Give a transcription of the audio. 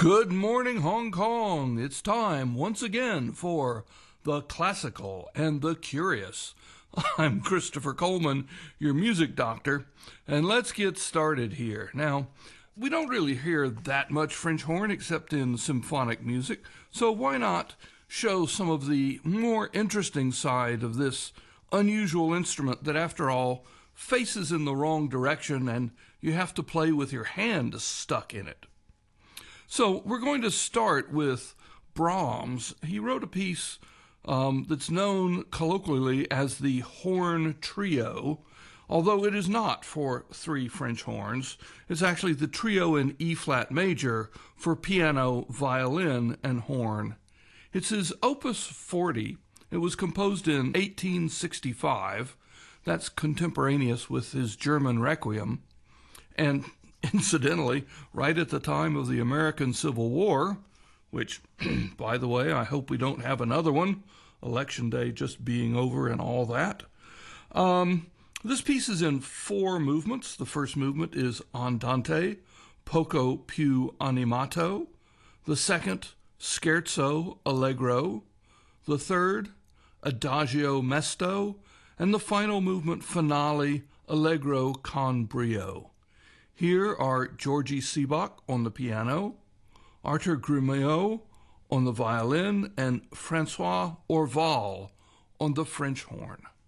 Good morning, Hong Kong. It's time once again for the classical and the curious. I'm Christopher Coleman, your music doctor, and let's get started here. Now, we don't really hear that much French horn except in symphonic music, so why not show some of the more interesting side of this unusual instrument that, after all, faces in the wrong direction and you have to play with your hand stuck in it. So we're going to start with Brahms. He wrote a piece that's known colloquially as the Horn Trio, although it is not for three French horns. It's actually the trio in E-flat major for piano, violin, and horn. It's his Opus 40. It was composed in 1865. That's contemporaneous with his German Requiem. And incidentally, right at the time of the American Civil War, which, by the way, I hope we don't have another one, Election Day just being over and all that. This piece is in four movements. The first movement is Andante, poco più animato. The second, Scherzo allegro. The third, Adagio mesto. And the final movement, Finale, allegro con brio. Here are Georgy Seebach on the piano, Arthur Grumeau on the violin, and Francois Orval on the French horn.